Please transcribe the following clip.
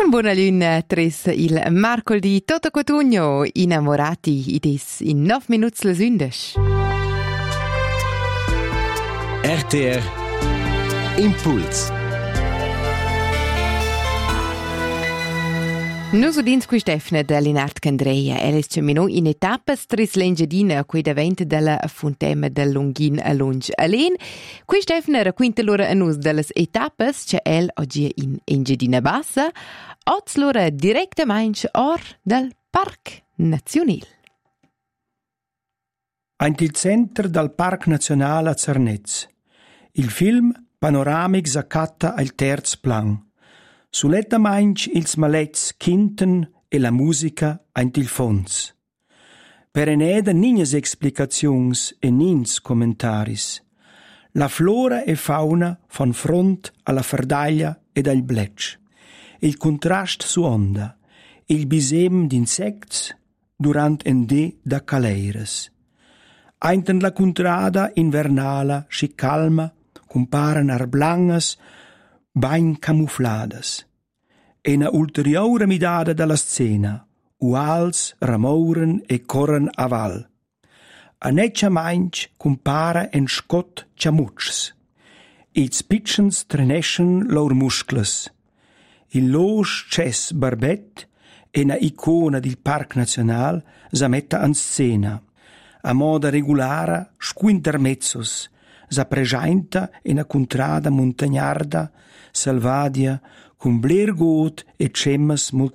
Con buona luna, Tris, il mercoledì Toto Cotugno, innamorati, ides in 9 minuti le sündes. RTR Impuls. Noi udins qui Stefne da Linard Candreia, es cemino in etapas tris lengedina qui davent della fontema del Lunghin a Lunch Alen. Qui Stefne racquinta loro a nus delle etapas che el oggi in Engedina Bassa, oz loro direttamente or del Parc Nazionale. Ein il centro del Parc Nazionale a Zernez. Il film panoramic s'accatta al terz plan. Suletta mainch ils malets kinten e la musica aint il fons. Per eneda nignas explicazions e nins commentaris. La flora e fauna von front alla fardaglia ed al bletch. Il contrast su onda. Il bisem d'insects durant en de da caleires. Ainten la contrada invernala schi calma comparan arblangas bain camufladas. E una ulteriore midada dalla scena, uals ramouren e corren a val. A neccia mainch compara en scott ciamutschs. Ils pitchens treneschen lor muscles. Il losch ces barbet e una icona del Parc Nazional s'ametta an scena. A moda regulara squintermezzos, s'appregiainta in una contrada montagnarda, salvadia, con blergot e cemmas